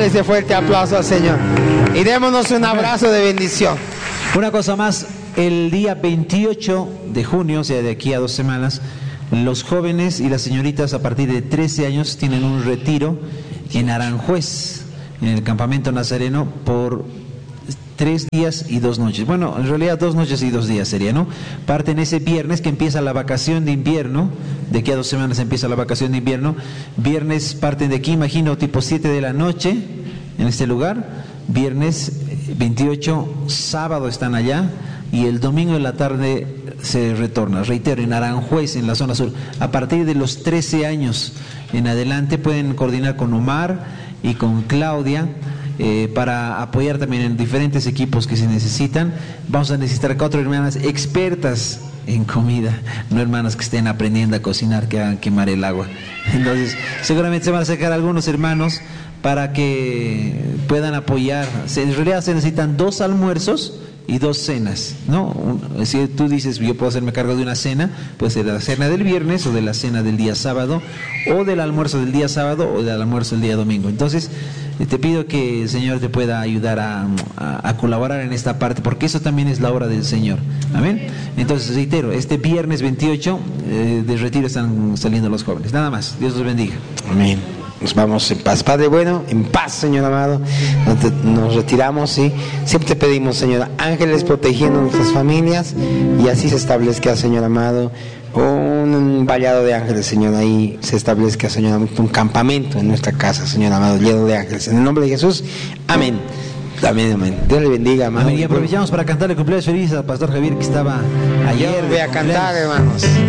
Démosle ese fuerte aplauso al Señor. Y démonos un abrazo de bendición. Una cosa más, el día 28 de junio, o sea, de aquí a 2 semanas, los jóvenes y las señoritas a partir de 13 años tienen un retiro en Aranjuez, en el campamento nazareno, por 3 días y 2 noches. Bueno, en realidad 2 noches y 2 días sería, ¿no? Parten ese viernes que empieza la vacación de invierno. De aquí a 2 semanas empieza la vacación de invierno. Viernes parten de aquí, imagino, tipo 7 de la noche en este lugar. Viernes 28, sábado están allá y el domingo de la tarde se retorna. Reitero, en Aranjuez, en la zona sur. A partir de los 13 años en adelante pueden coordinar con Omar y con Claudia para apoyar también en diferentes equipos que se necesitan. Vamos a necesitar 4 hermanas expertas en comida, no hermanas que estén aprendiendo a cocinar, que hagan quemar el agua. Entonces, seguramente se van a sacar algunos hermanos para que puedan apoyar. En realidad se necesitan 2 almuerzos y 2 cenas, ¿no? Si tú dices, yo puedo hacerme cargo de una cena, puede ser de la cena del viernes o de la cena del día sábado, o del almuerzo del día sábado o del almuerzo del día domingo. Entonces, te pido que el Señor te pueda ayudar a colaborar en esta parte, porque eso también es la obra del Señor. Amén. Entonces, reitero, este viernes 28 de retiro están saliendo los jóvenes. Nada más. Dios los bendiga. Amén. Nos vamos en paz, Padre bueno, en paz, Señor amado. Nos retiramos, ¿sí? Siempre te pedimos, Señor, ángeles protegiendo nuestras familias, y así se establezca, Señor amado, un vallado de ángeles, Señor, ahí se establezca, Señor amado, un campamento en nuestra casa, Señor amado, lleno de ángeles. En el nombre de Jesús, amén. Amén, amén. Dios le bendiga, amado. Amén. Y aprovechamos para cantarle cumpleaños feliz al pastor Javier, que estaba ayer. Yo voy a cantar, hermanos.